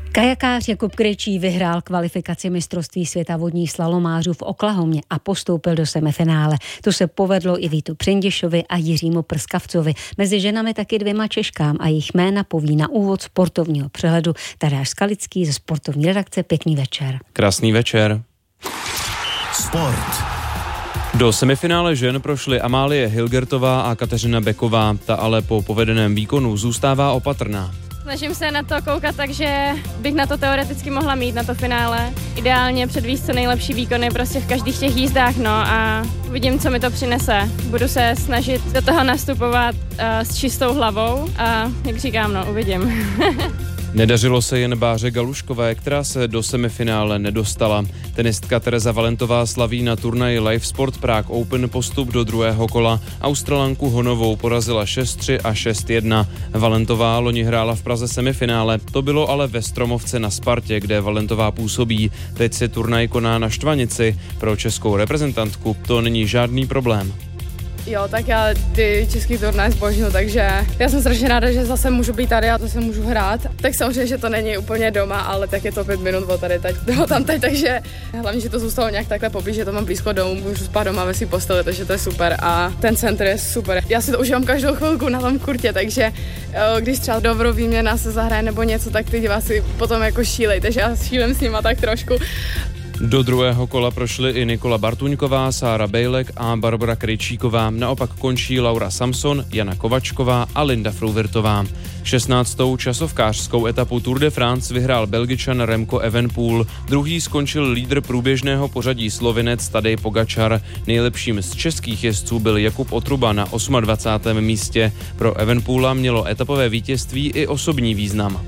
Kajakář Jakub Krejčí vyhrál kvalifikaci mistrovství světa vodních slalomářů v Oklahomě a postoupil do semifinále. To se povedlo i Vítu Přindišovi a Jiřímu Prskavcovi. Mezi ženami taky 2 Češkám a jejich jména poví na úvod sportovního přehledu Tadeáš Skalický ze sportovní redakce. Pěkný večer. Krásný večer. Sport. Do semifinále žen prošly Amálie Hilgertová a Kateřina Beková, ta ale po povedeném výkonu zůstává opatrná. Snažím se na to koukat, takže bych na to teoreticky mohla mít, na to finále. Ideálně předvést co nejlepší výkony prostě v každých těch jízdách, no a uvidím, co mi to přinese. Budu se snažit do toho nastupovat s čistou hlavou a jak říkám, no, uvidím. Nedařilo se jen Báře Galuškové, která se do semifinále nedostala. Tenistka Tereza Valentová slaví na turnaji Live Sport Prague Open postup do druhého kola. Australanku Honovou porazila 6-3 a 6-1. Valentová loni hrála v Praze semifinále, to bylo ale ve Stromovce na Spartě, kde Valentová působí. Teď se turnaj koná na Štvanici. Pro českou reprezentantku to není žádný problém. Jo, tak já ty český turnaj zbožňuji, takže já jsem strašně ráda, že zase můžu být tady a to se můžu hrát. Tak samozřejmě, že to není úplně doma, ale tak je to 5 minut od tady teď, takže hlavně, že to zůstalo nějak takhle poblíž, že to mám blízko domů, můžu spát doma ve svý posteli, takže to je super a ten centr je super. Já si to užívám každou chvilku na tom kurtě, takže když třeba dobrou výměna se zahraje nebo něco, tak ty diváci potom jako šílej, takže já šílím s nima tak trošku. Do druhého kola prošly i Nikola Bartuňková, Sára Bejlek a Barbora Krejčíková. Naopak končí Laura Samson, Jana Kovačková a Linda Fruvirtová. 16. časovkářskou etapu Tour de France vyhrál Belgičan Remco Evenepoel. Druhý skončil lídr průběžného pořadí Slovinec Tadej Pogačar. Nejlepším z českých jezdců byl Jakub Otruba na 28. místě. Pro Evenepoela mělo etapové vítězství i osobní význam.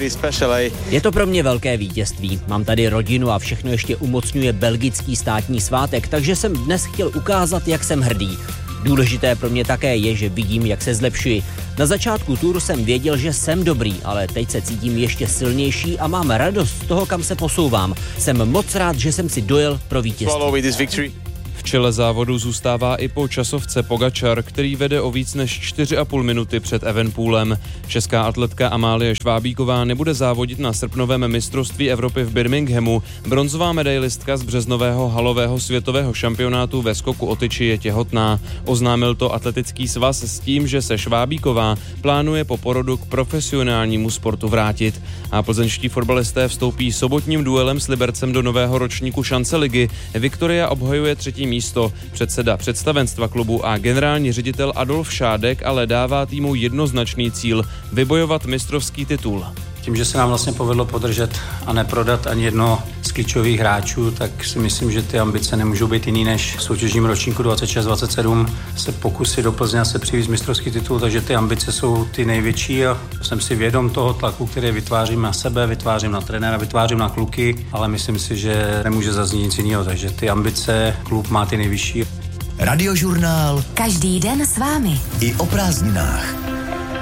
Je to pro mě velké vítězství. Mám tady rodinu a všechno ještě umocňuje belgický státní svátek, takže jsem dnes chtěl ukázat, jak jsem hrdý. Důležité pro mě také je, že vidím, jak se zlepšuji. Na začátku touru jsem věděl, že jsem dobrý, ale teď se cítím ještě silnější a mám radost z toho, kam se posouvám. Jsem moc rád, že jsem si dojel pro vítězství. V čele závodu zůstává i po časovce Pogačar, který vede o víc než 4,5 minuty před Evenepoelem. Česká atletka Amálie Švábíková nebude závodit na srpnovém mistrovství Evropy v Birminghamu. Bronzová medailistka z březnového halového světového šampionátu ve skoku o tyči je těhotná. Oznámil to atletický svaz s tím, že se Švábíková plánuje po porodu k profesionálnímu sportu vrátit. A plzeňští fotbalisté vstoupí sobotním duelem s Libercem do nového ročníku šance ligy. Viktoria obhajuje 3. místo. Předseda představenstva klubu a generální ředitel Adolf Šádek ale dává týmu jednoznačný cíl – vybojovat mistrovský titul. Tím, že se nám vlastně povedlo podržet a neprodat ani jedno z klíčových hráčů, tak si myslím, že ty ambice nemůžou být jiný než v soutěžním ročníku 26-27 se pokusit do Plzně se přivést mistrovský titul, takže ty ambice jsou ty největší a jsem si vědom toho tlaku, který vytvářím na sebe, vytvářím na trenéra, vytvářím na kluky, ale myslím si, že nemůže zaznít nic jiného, takže ty ambice klub má ty nejvyšší. Radiožurnál. Každý den s vámi. I o prázdninách.